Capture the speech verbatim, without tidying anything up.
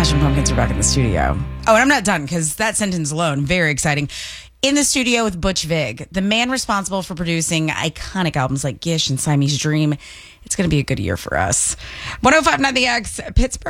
Smashing Pumpkins are back in the studio. Oh, and I'm not done because that sentence alone, very exciting. In the studio with Butch Vig, the man responsible for producing iconic albums like Gish and Siamese Dream. It's going to be a good year for us. one oh five point nine The X, Pittsburgh.